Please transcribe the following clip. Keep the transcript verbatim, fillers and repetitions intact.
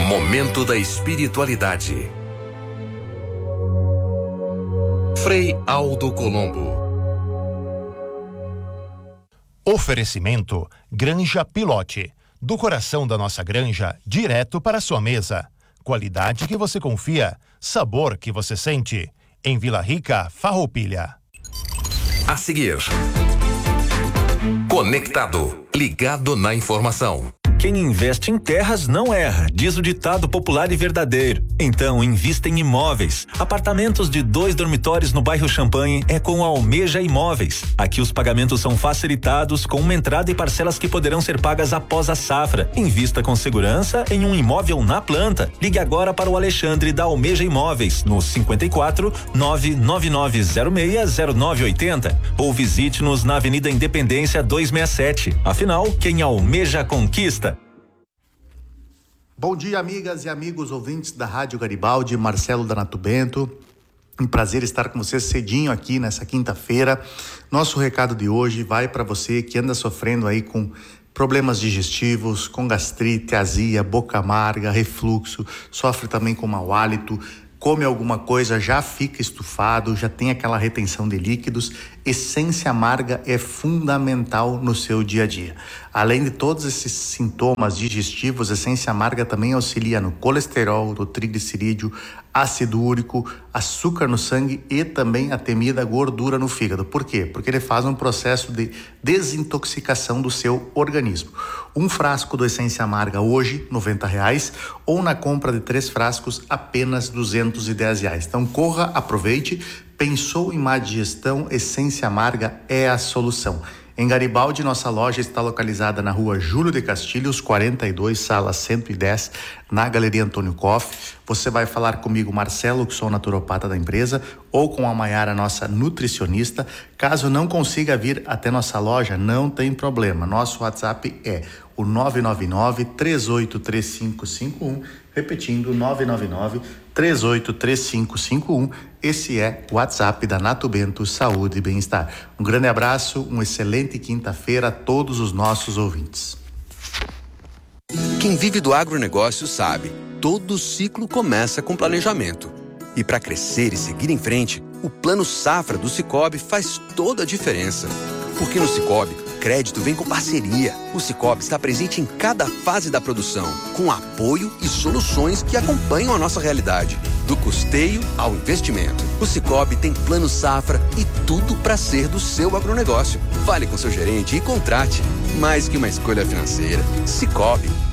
Momento da espiritualidade. Frei Aldo Colombo. Oferecimento Granja Pilote. Do coração da nossa granja, direto para a sua mesa. Qualidade que você confia, sabor que você sente. Em Vila Rica, Farroupilha. A seguir, Conectado, ligado na informação. Quem investe em terras não erra, diz o ditado popular e verdadeiro. Então, invista em imóveis. Apartamentos de dois dormitórios no bairro Champanhe é com a Almeja Imóveis. Aqui os pagamentos são facilitados com uma entrada e parcelas que poderão ser pagas após a safra. Invista com segurança em um imóvel na planta. Ligue agora para o Alexandre da Almeja Imóveis no cinquenta e quatro, nove nove nove zero seis zero nove oito zero ou visite-nos na Avenida Independência duzentos e sessenta e sete. Afinal, quem almeja conquista. Bom dia, amigas e amigos ouvintes da Rádio Garibaldi, Marcelo da Nato Bento. Um prazer estar com vocês cedinho aqui nessa quinta-feira. Nosso recado de hoje vai para você que anda sofrendo aí com problemas digestivos, com gastrite, azia, boca amarga, refluxo, sofre também com mau hálito, come alguma coisa, já fica estufado, já tem aquela retenção de líquidos. Essência Amarga é fundamental no seu dia a dia. Além de todos esses sintomas digestivos, Essência Amarga também auxilia no colesterol, no triglicerídeo, ácido úrico, açúcar no sangue e também a temida gordura no fígado. Por quê? Porque ele faz um processo de desintoxicação do seu organismo. Um frasco do Essência Amarga hoje, noventa reais, ou na compra de três frascos, apenas duzentos e dez reais. Então corra, aproveite. Pensou em má digestão? Essência Amarga é a solução. Em Garibaldi, nossa loja está localizada na rua Júlio de Castilhos, quarenta e dois, sala cento e dez, na Galeria Antônio Koff. Você vai falar comigo, Marcelo, que sou naturopata da empresa, ou com a Maiara, nossa nutricionista. Caso não consiga vir até nossa loja, não tem problema. Nosso WhatsApp é o nove nove nove, três oito três cinco cinco um, repetindo, nove nove nove, três oito três cinco cinco um. Esse é o WhatsApp da Nato Bento Saúde e Bem-Estar. Um grande abraço, uma excelente quinta-feira a todos os nossos ouvintes. Quem vive do agronegócio sabe, todo ciclo começa com planejamento. E para crescer e seguir em frente, o Plano Safra do Sicoob faz toda a diferença. Porque no Sicoob, crédito vem com parceria. O Sicoob está presente em cada fase da produção, com apoio e soluções que acompanham a nossa realidade. Do custeio ao investimento. O Sicoob tem Plano Safra e tudo para ser do seu agronegócio. Fale com seu gerente e contrate. Mais que uma escolha financeira. Sicoob.